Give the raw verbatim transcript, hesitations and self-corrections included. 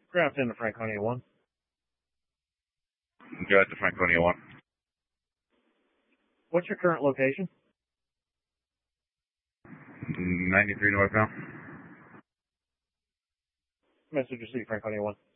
Ground ten to Franconia one. Go to Franconia one. What's your current location? ninety-three northbound. Message received, Franconia one.